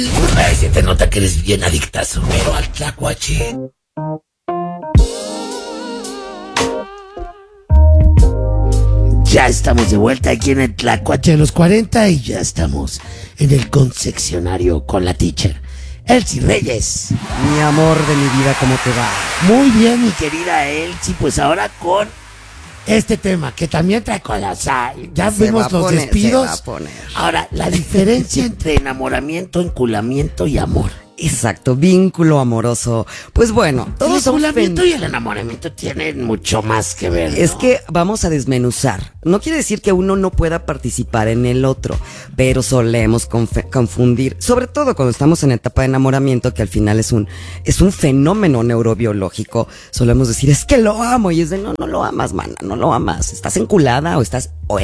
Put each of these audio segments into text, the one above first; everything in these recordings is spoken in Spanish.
Ay, se te nota que eres bien adictazo, pero al tlacuache. Ya estamos de vuelta aquí en el Tlacuache de los 40 y ya estamos en el concesionario con la teacher Elsie Reyes. Mi amor de mi vida, ¿cómo te va? Muy bien, mi querida Elsie, pues ahora con este tema que también trae cola. O sea, ya vimos los despidos. Ahora, la diferencia entre enamoramiento, enculamiento y amor. Exacto, vínculo amoroso. Pues bueno, El enculamiento y el enamoramiento tienen mucho más que ver, ¿no? Es que vamos a desmenuzar. No quiere decir que uno no pueda participar en el otro, pero solemos confundir, sobre todo cuando estamos en etapa de enamoramiento, que al final es un fenómeno neurobiológico. Solemos decir, es que lo amo, y es de, no lo amas, mana, no lo amas. Estás enculada o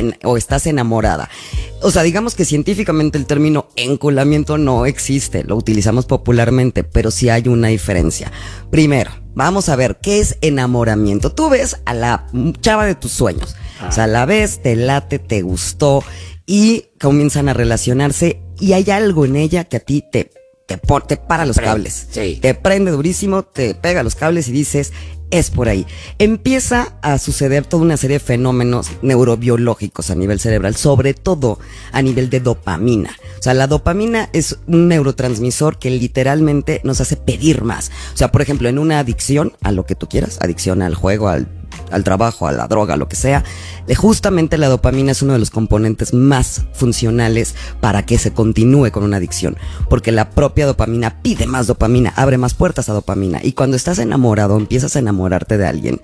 estás enamorada. O sea, digamos que científicamente el término enculamiento no existe, lo utilizamos popularmente, pero sí hay una diferencia. Primero, vamos a ver qué es enamoramiento. Tú ves a la chava de tus sueños, o sea, la ves, te late, te gustó y comienzan a relacionarse y hay algo en ella que a ti te para los cables, sí. Te prende durísimo, te pega los cables y dices, es por ahí. Empieza a suceder toda una serie de fenómenos neurobiológicos a nivel cerebral, sobre todo a nivel de dopamina. O sea, la dopamina es un neurotransmisor que literalmente nos hace pedir más. O sea, por ejemplo, en una adicción a lo que tú quieras, adicción al juego, al trabajo, a la droga, lo que sea, justamente la dopamina es uno de los componentes más funcionales para que se continúe con una adicción, porque la propia dopamina pide más dopamina, abre más puertas a dopamina, y cuando estás enamorado, empiezas a enamorarte de alguien,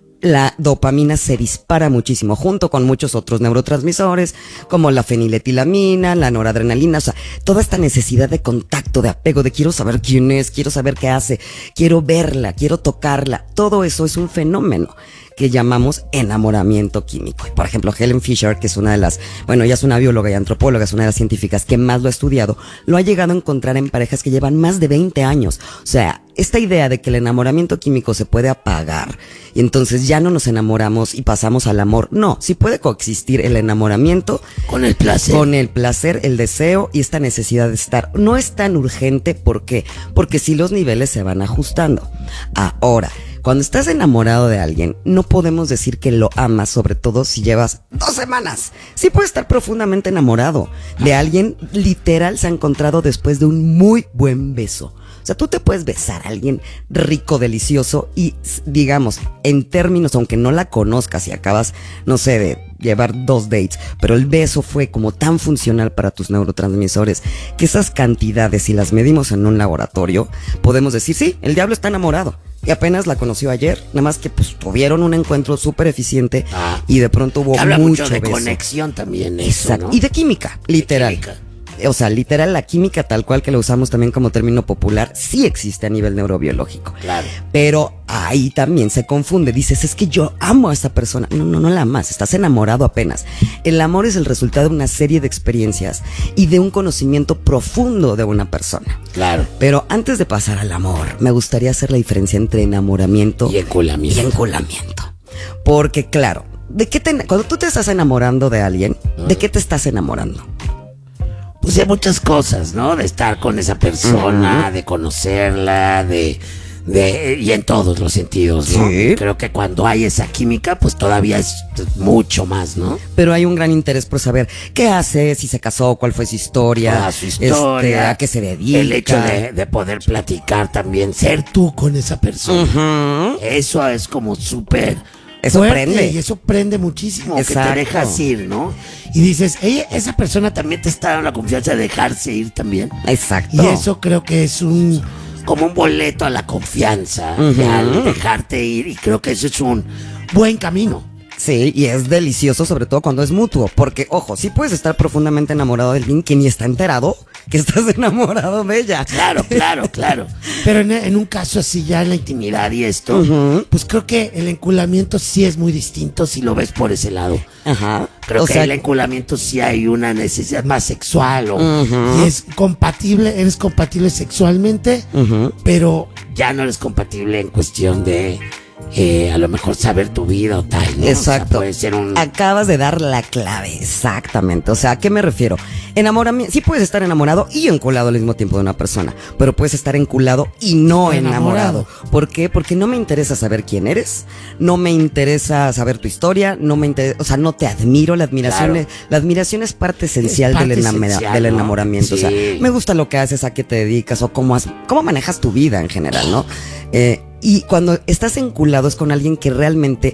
la dopamina se dispara muchísimo, junto con muchos otros neurotransmisores, como la feniletilamina, la noradrenalina, o sea, toda esta necesidad de contacto, de apego, de quiero saber quién es, quiero saber qué hace, quiero verla, quiero tocarla, todo eso es un fenómeno que llamamos enamoramiento químico. Por ejemplo, Helen Fisher, que es una de las, bueno, ella es una bióloga y antropóloga, es una de las científicas que más lo ha estudiado, lo ha llegado a encontrar en parejas que llevan más de 20 años. O sea, esta idea de que el enamoramiento químico se puede apagar y entonces ya no nos enamoramos y pasamos al amor. No, sí puede coexistir el enamoramiento con el placer. Con el placer, el deseo y esta necesidad de estar. No es tan urgente, ¿por qué? Porque sí los niveles se van ajustando. Ahora, cuando estás enamorado de alguien, no podemos decir que lo amas, sobre todo si llevas 2 semanas. Sí puedes estar profundamente enamorado de alguien, literal se ha encontrado después de un muy buen beso. O sea, tú te puedes besar a alguien rico, delicioso y, digamos, en términos, aunque no la conozcas y acabas, no sé, de llevar 2 dates, pero el beso fue como tan funcional para tus neurotransmisores que esas cantidades, si las medimos en un laboratorio, podemos decir, sí, el diablo está enamorado. Y apenas la conoció ayer, nada más que pues tuvieron un encuentro súper eficiente y de pronto hubo habla mucho de beso. Conexión también, eso, exacto, ¿no? Y de química, literal. De química. O sea, literal, la química tal cual que la usamos también como término popular, sí existe a nivel neurobiológico. Claro. Pero ahí también se confunde. Dices, es que yo amo a esta persona. No la amas, estás enamorado apenas. El amor es el resultado de una serie de experiencias y de un conocimiento profundo de una persona. Claro. Pero antes de pasar al amor, me gustaría hacer la diferencia entre enamoramiento y enculamiento. Porque claro, cuando tú te estás enamorando de alguien, ¿de qué te estás enamorando? Pues de muchas cosas, ¿no? De estar con esa persona, de conocerla, y en todos los sentidos, ¿no? Sí. Creo que cuando hay esa química, pues todavía es mucho más, ¿no? Pero hay un gran interés por saber qué hace, si se casó, cuál fue su historia, su historia, a qué se dedica. El hecho de poder platicar también, ser tú con esa persona. Eso es como súper... Eso prende. Y eso prende muchísimo. Exacto. Que te dejas ir, ¿no? Y dices, esa persona también te está dando la confianza de dejarse ir también. Exacto. Y eso creo que es como un boleto a la confianza, al dejarte ir. Y creo que eso es un buen camino. Sí, y es delicioso, sobre todo cuando es mutuo. Porque, ojo, sí puedes estar profundamente enamorado de alguien que ni está enterado que estás enamorado de ella. Claro. Pero en un caso así, ya en la intimidad y esto, pues creo que el enculamiento sí es muy distinto si lo ves por ese lado. Creo que el enculamiento sí hay una necesidad más sexual y es compatible, eres compatible sexualmente, pero ya no eres compatible en cuestión de a lo mejor saber tu vida o tal, ¿no? Exacto. O sea, puede ser Acabas de dar la clave, exactamente. O sea, ¿a qué me refiero? Enamoramiento, sí puedes estar enamorado y enculado al mismo tiempo de una persona, pero puedes estar enculado y no enamorado. ¿Por qué? Porque no me interesa saber quién eres, no me interesa saber tu historia, no me interesa, o sea, no te admiro. La admiración es parte esencial del enamoramiento. Sí. O sea, me gusta lo que haces, a qué te dedicas o cómo manejas tu vida en general, ¿no? Y cuando estás enculado es con alguien que realmente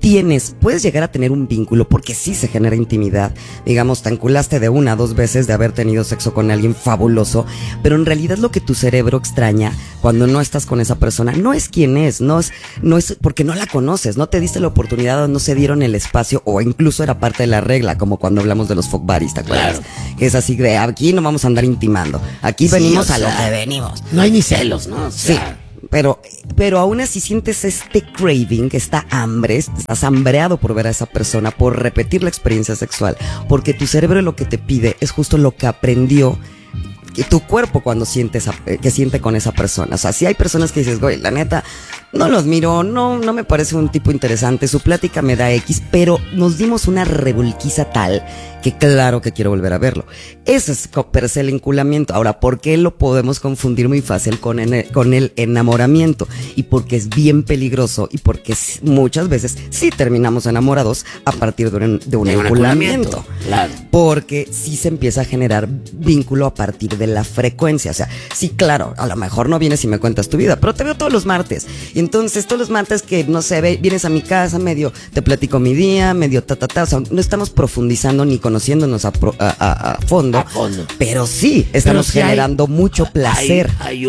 puedes llegar a tener un vínculo, porque sí se genera intimidad. Digamos, te enculaste de 1 a 2 veces de haber tenido sexo con alguien fabuloso, pero en realidad lo que tu cerebro extraña cuando no estás con esa persona no es quién es, no es porque no la conoces, no te diste la oportunidad, no se dieron el espacio, o incluso era parte de la regla, como cuando hablamos de los fuck buddies, ¿te acuerdas? Claro. Que es así de, aquí no vamos a andar intimando, aquí venimos a lo que venimos. No hay ni celos, ¿no? O sea, sí. Pero aún así sientes este craving, esta hambre, estás hambreado por ver a esa persona, por repetir la experiencia sexual, porque tu cerebro lo que te pide es justo lo que aprendió que tu cuerpo cuando siente con esa persona. O sea, si hay personas que dices, güey, la neta, no lo admiro, no me parece un tipo interesante, su plática me da X, pero nos dimos una revolquiza tal que claro que quiero volver a verlo. Ese es per se el enculamiento. Ahora, ¿por qué lo podemos confundir muy fácil con el enamoramiento? Y porque es bien peligroso y porque muchas veces sí terminamos enamorados a partir de un enculamiento. Claro. Porque sí se empieza a generar vínculo a partir de la frecuencia. O sea, sí, claro, a lo mejor no vienes y me cuentas tu vida, pero te veo todos los martes. Y entonces todos los martes que, no sé, vienes a mi casa, medio te platico mi día, medio o sea, no estamos profundizando ni conociéndonos a fondo, pero sí estamos generando mucho placer. Hay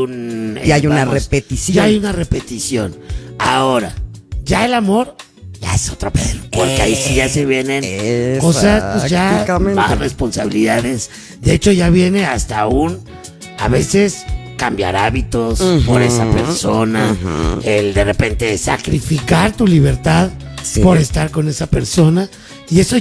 una repetición. Ya hay una repetición. Ahora, ya el amor ya es otro pedo, porque ahí sí ya se vienen cosas, pues ya más responsabilidades. De hecho, ya viene hasta a veces cambiar hábitos por esa persona, el de repente sacrificar tu libertad por estar con esa persona. Y eso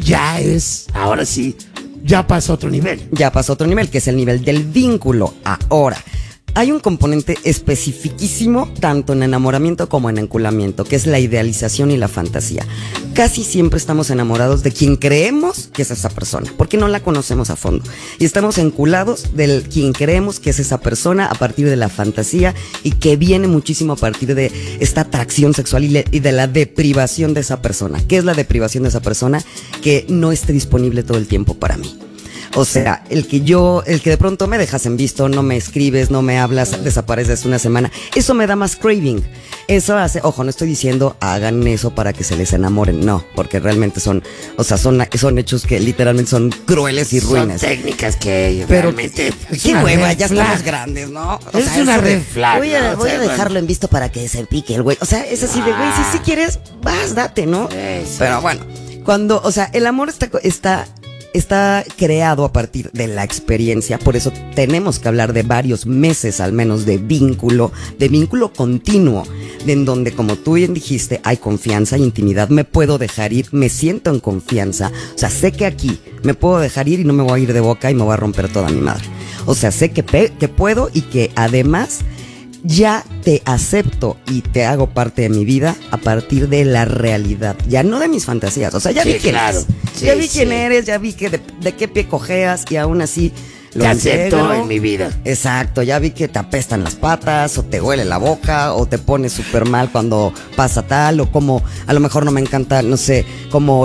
ahora sí, ya pasa a otro nivel. Ya pasa a otro nivel, que es el nivel del vínculo. Ahora, hay un componente especificísimo tanto en enamoramiento como en enculamiento, que es la idealización y la fantasía. Casi siempre estamos enamorados de quien creemos que es esa persona, porque no la conocemos a fondo. Y estamos enculados del quien creemos que es esa persona a partir de la fantasía, y que viene muchísimo a partir de esta atracción sexual y de la deprivación de esa persona. ¿Qué es la deprivación de esa persona? Que no esté disponible todo el tiempo para mí. O sea, el que de pronto me dejas en visto, no me escribes, no me hablas, desapareces una semana, eso me da más craving. Eso hace, ojo, no estoy diciendo hagan eso para que se les enamoren, no, porque realmente son hechos que literalmente son crueles y ruines. Son técnicas que realmente... Qué hueva, ya estamos grandes, ¿no? Es una red flag. Voy a dejarlo en visto para que se pique el güey. O sea, es así de, güey, si quieres, vas, date, ¿no? Sí. Pero bueno, el amor está creado a partir de la experiencia, por eso tenemos que hablar de varios meses al menos de vínculo continuo, en donde, como tú bien dijiste, hay confianza y intimidad, me puedo dejar ir, me siento en confianza, o sea, sé que aquí me puedo dejar ir y no me voy a ir de boca y me voy a romper toda mi madre, o sea, sé que puedo y que además ya te acepto y te hago parte de mi vida a partir de la realidad, ya no de mis fantasías. O sea, ya vi quién eres, ya vi quién eres, ya vi que de qué pie cojeas, y aún así lo acepto en mi vida. Exacto, ya vi que te apestan las patas, o te huele la boca, o te pones súper mal cuando pasa tal, o como a lo mejor no me encanta, no sé, como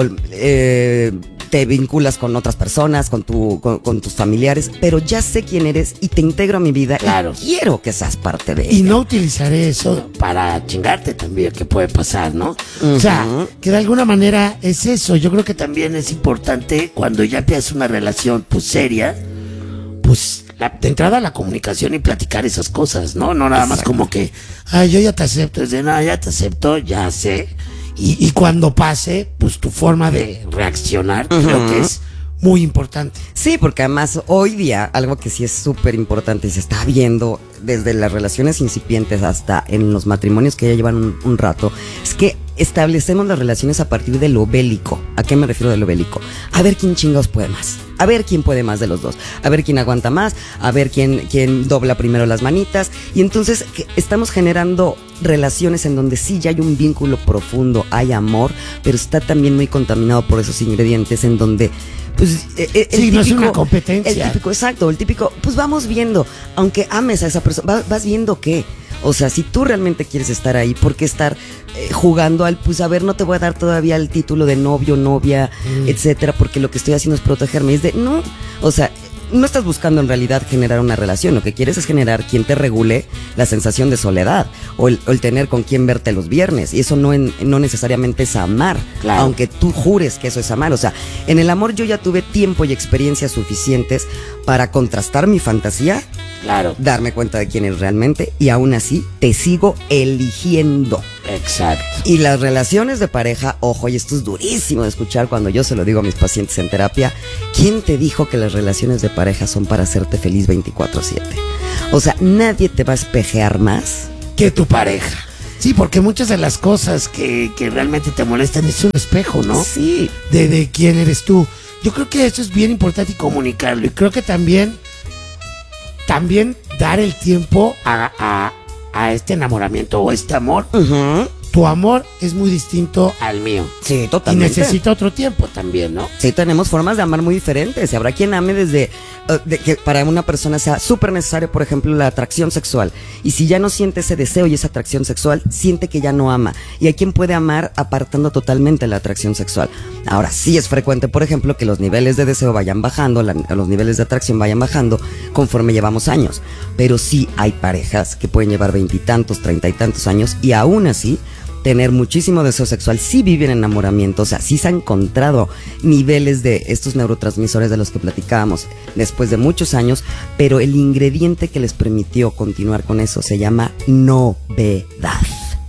te vinculas con otras personas, con tus familiares, pero ya sé quién eres y te integro a mi vida. Claro. Y quiero que seas parte de ella. Y no utilizaré eso para chingarte también, que puede pasar, ¿no? O sea, que de alguna manera es eso. Yo creo que también es importante cuando ya empiezas una relación pues seria, pues de entrada la comunicación y platicar esas cosas, ¿no? No nada más como que, yo ya te acepto, es de nada, ya te acepto, ya sé. Y cuando pase, pues tu forma de reaccionar creo que es muy importante. Sí, porque además hoy día algo que sí es súper importante y se está viendo desde las relaciones incipientes hasta en los matrimonios que ya llevan un rato, es que establecemos las relaciones a partir de lo bélico. ¿A qué me refiero de lo bélico? A ver quién chingados puede más, a ver quién puede más de los dos, a ver quién aguanta más, a ver quién dobla primero las manitas. Y entonces estamos generando relaciones en donde sí ya hay un vínculo profundo, hay amor, pero está también muy contaminado por esos ingredientes en donde pues no es una competencia. El típico, exacto, el típico, pues vamos viendo, aunque ames a esa persona, vas viendo qué. O sea, si tú realmente quieres estar ahí, ¿por qué estar jugando al, pues a ver, no te voy a dar todavía el título de novio, novia, etcétera, porque lo que estoy haciendo es protegerme? Es de, no, o sea, no estás buscando en realidad generar una relación, lo que quieres es generar quien te regule la sensación de soledad o el tener con quien verte los viernes, y eso no necesariamente es amar, claro, aunque tú jures que eso es amar. O sea, en el amor yo ya tuve tiempo y experiencias suficientes para contrastar mi fantasía, claro, darme cuenta de quién es realmente, y aún así te sigo eligiendo. Exacto. Y las relaciones de pareja, ojo, y esto es durísimo de escuchar cuando yo se lo digo a mis pacientes en terapia, ¿quién te dijo que las relaciones de pareja son para hacerte feliz 24/7? O sea, nadie te va a espejear más que tu pareja. Sí, porque muchas de las cosas que realmente te molestan es un espejo, ¿no? Sí. De quién eres tú. Yo creo que eso es bien importante y comunicarlo. Y creo que también dar el tiempo a este enamoramiento o este amor. Uh-huh. Tu amor es muy distinto al mío. Sí, totalmente. Y necesita otro tiempo también, ¿no? Sí, tenemos formas de amar muy diferentes. Y habrá quien ame desde de que para una persona sea súper necesario, por ejemplo, la atracción sexual. Y si ya no siente ese deseo y esa atracción sexual, siente que ya no ama. Y hay quien puede amar apartando totalmente la atracción sexual. Ahora, sí es frecuente, por ejemplo, que los niveles de deseo vayan bajando, los niveles de atracción vayan bajando conforme llevamos años. Pero sí hay parejas que pueden llevar 20 y tantos, 30 y tantos años y aún así tener muchísimo deseo sexual, sí viven enamoramiento, o sea, sí se han encontrado niveles de estos neurotransmisores de los que platicábamos después de muchos años, pero el ingrediente que les permitió continuar con eso se llama novedad.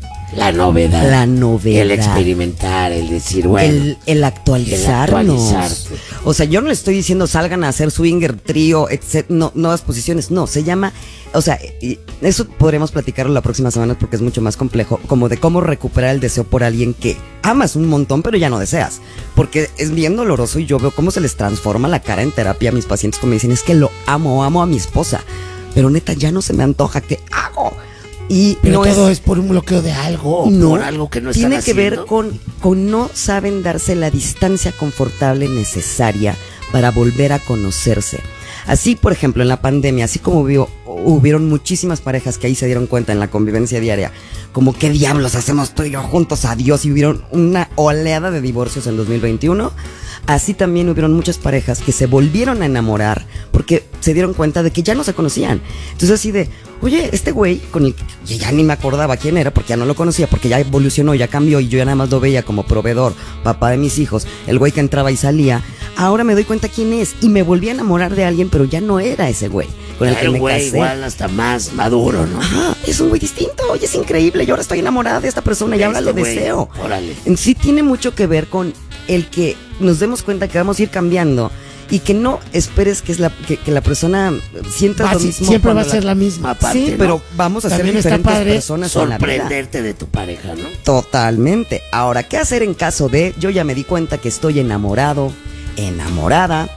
La novedad. La novedad. El experimentar, el decir, bueno. El actualizarnos. El actualizarte. O sea, yo no les estoy diciendo salgan a hacer swinger, trío, etc. No, nuevas posiciones. No, se llama. O sea, eso podremos platicarlo la próxima semana porque es mucho más complejo. Como de cómo recuperar el deseo por alguien que amas un montón, pero ya no deseas. Porque es bien doloroso y yo veo cómo se les transforma la cara en terapia a mis pacientes cuando me dicen, es que lo amo a mi esposa. Pero neta, ya no se me antoja. ¿Qué hago? Pero no todo es por un bloqueo de algo o por algo que no están haciendo. Tiene que ver con no saben darse la distancia confortable necesaria para volver a conocerse. Así, por ejemplo, en la pandemia, así como hubieron muchísimas parejas que ahí se dieron cuenta en la convivencia diaria, como qué diablos hacemos tú y yo juntos, adiós, y hubieron una oleada de divorcios en 2021. Así también hubieron muchas parejas que se volvieron a enamorar porque se dieron cuenta de que ya no se conocían. Entonces así de, oye, este güey con el que ya ni me acordaba quién era porque ya no lo conocía, porque ya evolucionó, ya cambió y yo ya nada más lo veía como proveedor, papá de mis hijos, el güey que entraba y salía, ahora me doy cuenta quién es y me volví a enamorar de alguien, pero ya no era ese güey con el que me casé. Igual hasta más maduro, ¿no? Ajá, es un güey distinto, oye, es increíble, yo ahora estoy enamorada de esta persona y ahora lo deseo. Órale. Sí tiene mucho que ver con el que nos demos cuenta que vamos a ir cambiando y que no esperes que la persona sienta lo mismo. Siempre va a ser la misma parte, sí, ¿no? pero vamos a también ser diferentes padre personas en la vida. Sorprenderte de tu pareja, ¿no? Totalmente. Ahora, ¿qué hacer en caso de yo ya me di cuenta que estoy enamorado, enamorada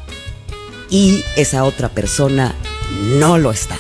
y esa otra persona no lo está?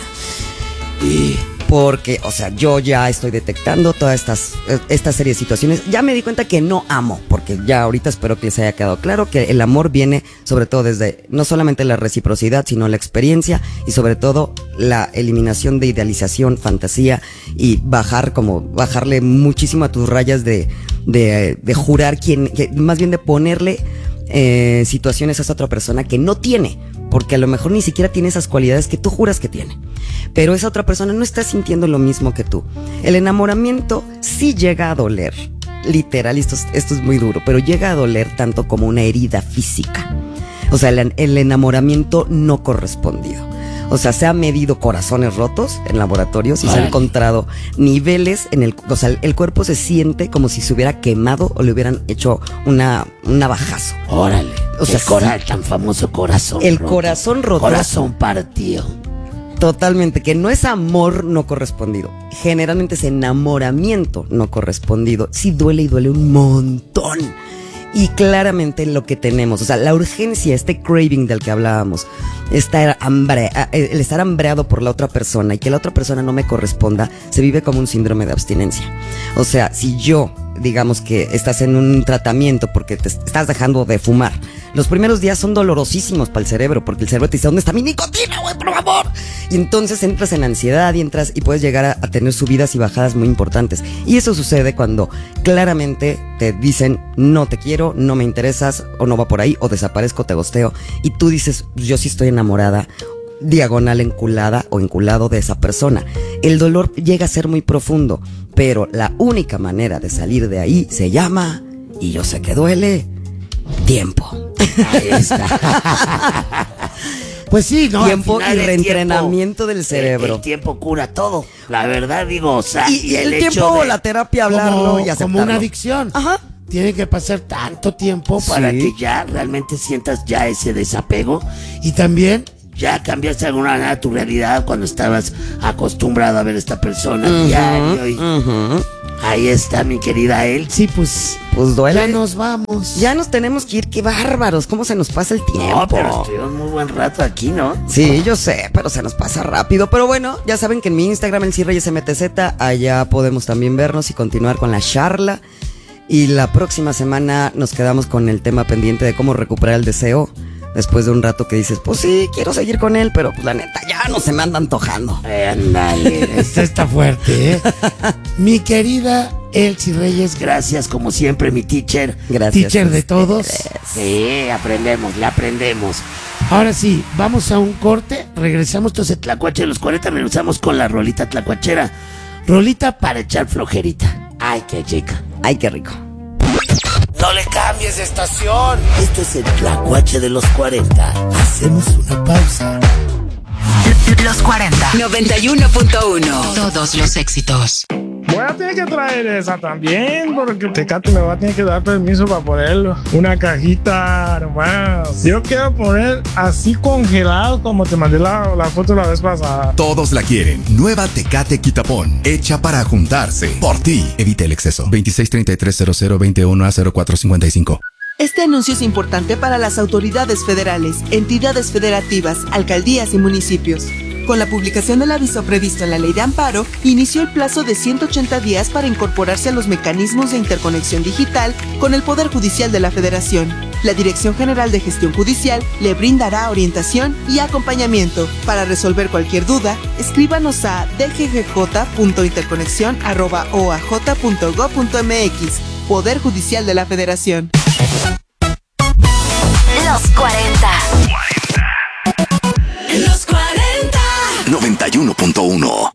Porque, o sea, yo ya estoy detectando todas esta serie de situaciones. Ya me di cuenta que no amo, porque ya ahorita espero que les haya quedado claro que el amor viene sobre todo desde no solamente la reciprocidad, sino la experiencia y sobre todo la eliminación de idealización, fantasía y bajarle muchísimo a tus rayas de jurar más bien de ponerle situaciones a esa otra persona que no tiene, porque a lo mejor ni siquiera tiene esas cualidades que tú juras que tiene, pero esa otra persona no está sintiendo lo mismo que tú. El enamoramiento sí llega a doler, literal, esto es muy duro, pero llega a doler tanto como una herida física. O sea, el enamoramiento no correspondido. O sea, se ha medido corazones rotos en laboratorios y se han encontrado niveles o sea, el cuerpo se siente como si se hubiera quemado o le hubieran hecho un navajazo. Órale. O sea, el tan famoso corazón el roto. Corazón roto. Corazón partido. Totalmente, que no es amor no correspondido. Generalmente es enamoramiento no correspondido. Sí duele y duele un montón. Y claramente lo que tenemos, o sea, la urgencia, este craving del que hablábamos, el estar hambreado por la otra persona y que la otra persona no me corresponda, se vive como un síndrome de abstinencia. O sea, si yo, digamos que estás en un tratamiento porque te estás dejando de fumar, los primeros días son dolorosísimos para el cerebro, porque el cerebro te dice, ¿dónde está mi nicotina, güey, por favor? Y entonces entras en ansiedad y puedes llegar a tener subidas y bajadas muy importantes. Y eso sucede cuando claramente te dicen, no te quiero, no me interesas, o no va por ahí, o desaparezco, te gosteo, y tú dices, yo sí estoy enamorada, diagonal enculada o enculado de esa persona. El dolor llega a ser muy profundo, pero la única manera de salir de ahí se llama, y yo sé que duele, tiempo. Ahí está. Pues sí, ¿no? Tiempo y reentrenamiento del cerebro. El tiempo cura todo, la verdad, digo, o sea, y el tiempo o la terapia, hablarlo y aceptarlo. Como una adicción. Ajá. Tiene que pasar tanto tiempo para que ya realmente sientas ya ese desapego. Y también ya cambiaste de alguna manera tu realidad cuando estabas acostumbrado a ver a esta persona diario. Y ahí está, mi querida Elsie, pues duele. Ya nos vamos. Ya nos tenemos que ir, qué bárbaros, cómo se nos pasa el tiempo. No, pero estuvimos muy buen rato aquí, ¿no? Sí, yo sé, pero se nos pasa rápido. Pero bueno, ya saben que en mi Instagram, Elsie Reyes MTZ, allá podemos también vernos y continuar con la charla. Y la próxima semana nos quedamos con el tema pendiente de cómo recuperar el deseo. Después de un rato que dices, pues sí, quiero seguir con él, pero pues la neta ya no se me anda antojando. Ándale, esta está fuerte, ¿eh? Mi querida Elsie Reyes, gracias como siempre, mi teacher. Gracias. Teacher de todos. Sí, le aprendemos. Ahora sí, vamos a un corte, regresamos entonces a Tlacuache de los 40, regresamos con la rolita tlacuachera. Rolita para echar flojerita. Ay, qué chica. Ay, qué rico. No le cambies de estación. Esto es el Tlacuache de los 40. Hacemos una pausa. Los 40. 91.1. Todos los éxitos. Voy a tener que traer esa también, porque Tecate me va a tener que dar permiso para ponerlo. Una cajita nomás. Yo quiero poner así congelado como te mandé la foto la vez pasada. Todos la quieren. Nueva Tecate Quitapón. Hecha para juntarse. Por ti. Evita el exceso. 26330021A0455. Este anuncio es importante para las autoridades federales, entidades federativas, alcaldías y municipios. Con la publicación del aviso previsto en la Ley de Amparo, inició el plazo de 180 días para incorporarse a los mecanismos de interconexión digital con el Poder Judicial de la Federación. La Dirección General de Gestión Judicial le brindará orientación y acompañamiento. Para resolver cualquier duda, escríbanos a dggj.interconexión@oaj.gov.mx. Poder Judicial de la Federación. Los 40. Los 40. 91.1.